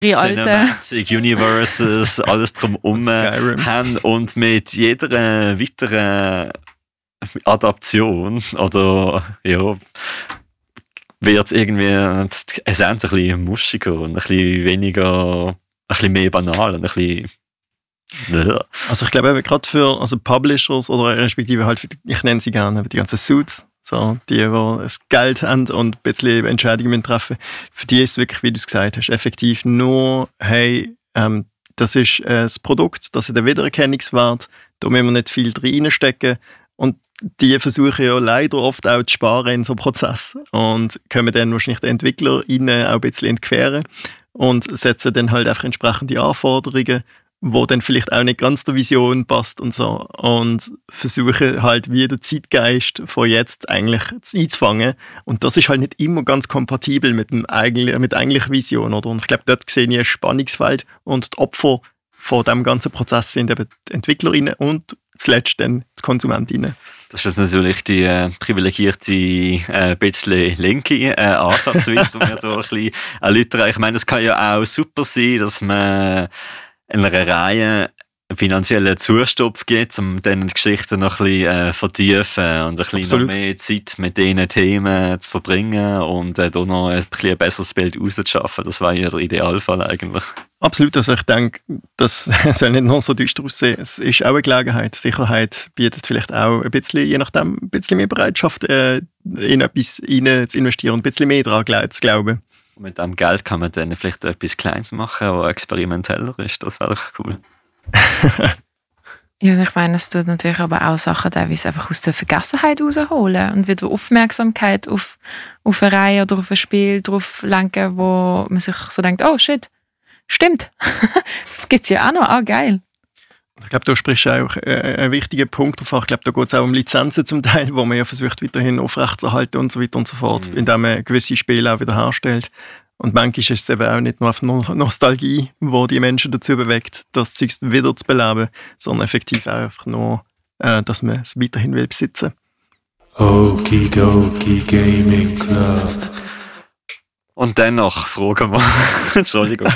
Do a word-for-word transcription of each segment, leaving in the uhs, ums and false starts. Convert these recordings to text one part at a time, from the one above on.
die alten Cinematic Universes, alles drumherum haben und mit jeder weiteren Adaption oder ja, wird irgendwie die Essenz ein bisschen muschiger und ein bisschen weniger, ein bisschen mehr banal und ein bisschen ja. Also ich glaube gerade für also Publishers oder respektive halt, für, ich nenne sie gerne die ganzen Suits, so die, die das Geld haben und ein bisschen Entscheidungen treffen, für die ist es wirklich, wie du es gesagt hast, effektiv nur, hey, ähm, das ist äh, das Produkt, das hat einen Wiedererkennungswert, da müssen wir nicht viel reinstecken und die versuchen ja leider oft auch zu sparen in so einem Prozess und können dann wahrscheinlich den EntwicklerInnen auch ein bisschen entqueren und setzen dann halt einfach entsprechende Anforderungen, wo dann vielleicht auch nicht ganz der Vision passt und so und versuchen halt wie den Zeitgeist von jetzt eigentlich einzufangen und das ist halt nicht immer ganz kompatibel mit, dem eigentlich, mit der eigentlichen Vision, oder? Und ich glaube, dort sehe ich ein Spannungsfeld und die Opfer von diesem ganzen Prozess sind eben die EntwicklerInnen und zuletzt dann die KonsumentInnen. Das ist jetzt natürlich die äh, privilegierte, äh, bisschen linke äh, Ansatzweise, die wir da ein bisschen erläutern. Ich meine, es kann ja auch super sein, dass man in einer Reihe einen finanziellen Zustopf gibt, um dann die Geschichten noch ein bisschen äh, vertiefen und ein bisschen noch mehr Zeit mit diesen Themen zu verbringen und äh, da noch ein, bisschen ein besseres Bild rauszuschaffen. Das war ja der Idealfall eigentlich. Absolut, also ich denke, das soll nicht nur so düster aussehen. Es ist auch eine Gelegenheit. Sicherheit bietet vielleicht auch ein bisschen, je nachdem, ein bisschen mehr Bereitschaft, äh, in etwas rein zu investieren und ein bisschen mehr daran zu glauben. Und mit dem Geld kann man dann vielleicht etwas Kleines machen, was experimenteller ist. Das wäre doch cool. Ja, ich meine, es tut natürlich aber auch Sachen teilweise einfach aus der Vergessenheit rausholen und wieder Aufmerksamkeit auf, auf eine Reihe oder auf ein Spiel drauf lenken, wo man sich so denkt, oh shit, stimmt, das gibt es ja auch noch, ah geil. Ich glaube, da sprichst du auch äh, einen wichtigen Punkt davon. Ich glaube, da geht es auch um Lizenzen zum Teil, wo man ja versucht, weiterhin aufrechtzuerhalten und so weiter und so fort, mhm. indem man gewisse Spiele auch wieder herstellt. Und manchmal ist es eben auch nicht nur auf Nostalgie, die die Menschen dazu bewegt, das Zeug wieder zu beleben, sondern effektiv auch einfach nur, äh, dass man es weiterhin will besitzen. Okidoki Gaming Club. Und dennoch fragen wir, Entschuldigung,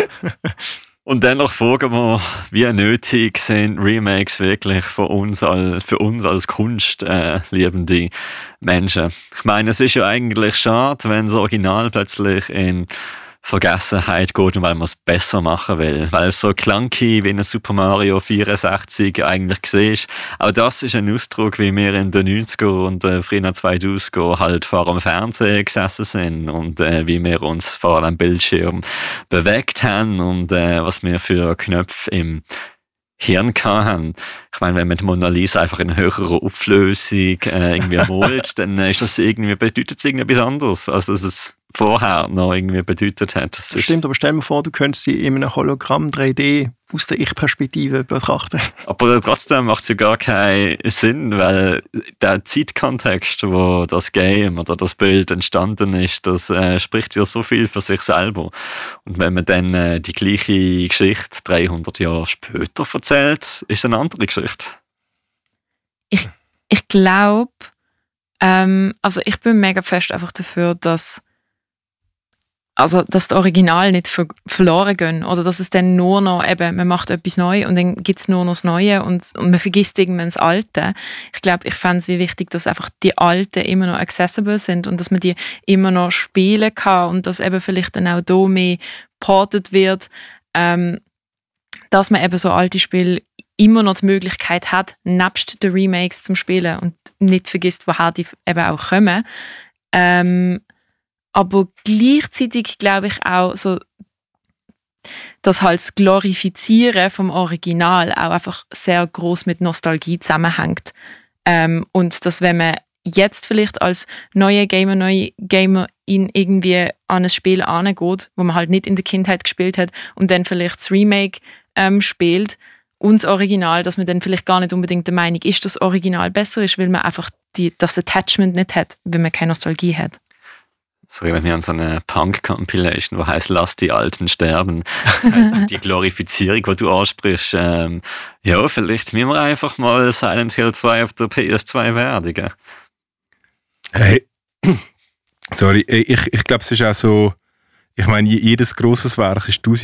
und dennoch fragen wir, wie nötig sind Remakes wirklich für uns als, für uns als kunstliebende äh, Menschen? Ich meine, es ist ja eigentlich schade, wenn das Original plötzlich in Vergessenheit geht und weil man es besser machen will. Weil es so clunky wie ein Super Mario vierundsechzig eigentlich siehst. Auch das ist ein Ausdruck, wie wir in den neunziger und äh, frühen zweitausender halt vor dem Fernsehen gesessen sind und äh, wie wir uns vor einem Bildschirm bewegt haben und äh, was wir für Knöpfe im Hirn hatten. Ich meine, wenn man die Mona Lisa einfach in höherer Auflösung äh, irgendwie malt, dann ist das irgendwie, bedeutet es irgendwie etwas anderes, als dass es vorher noch irgendwie bedeutet hat. Das stimmt, aber stell dir vor, du könntest sie in einem Hologramm drei D aus der Ich-Perspektive betrachten. Aber trotzdem macht es ja gar keinen Sinn, weil der Zeitkontext, wo das Game oder das Bild entstanden ist, das äh, spricht ja so viel für sich selber. Und wenn man dann äh, die gleiche Geschichte dreihundert Jahre später erzählt, ist es eine andere Geschichte. Ich, ich glaube, ähm, also ich bin mega fest einfach dafür, dass Also, dass die Original nicht ver- verloren gehen oder dass es dann nur noch eben, man macht etwas Neues und dann gibt es nur noch das Neue und, und man vergisst irgendwann das Alte. Ich glaube, ich fände es wie wichtig, dass einfach die Alten immer noch accessible sind und dass man die immer noch spielen kann und dass eben vielleicht dann auch da mehr portet wird, ähm, dass man eben so alte Spiele immer noch die Möglichkeit hat, nebst den Remakes zu spielen und nicht vergisst, woher die eben auch kommen. Ähm, Aber gleichzeitig glaube ich auch, so, dass halt das Glorifizieren vom Original auch einfach sehr groß mit Nostalgie zusammenhängt. Ähm, und dass wenn man jetzt vielleicht als neuer Gamer, neue Gamer in irgendwie an ein Spiel angeht, wo man halt nicht in der Kindheit gespielt hat und dann vielleicht das Remake ähm, spielt und das Original, dass man dann vielleicht gar nicht unbedingt der Meinung ist, dass das Original besser ist, weil man einfach die, das Attachment nicht hat, wenn man keine Nostalgie hat. So erinnert mich an so eine Punk-Compilation, die heisst «Lass die Alten sterben». Die Glorifizierung, die du ansprichst. Ähm, ja, vielleicht müssen wir einfach mal Silent Hill zwei auf der P S zwei werden. Hey, sorry, ich, ich glaube, es ist auch so, Ich meine, jedes grosses Werk ist tausend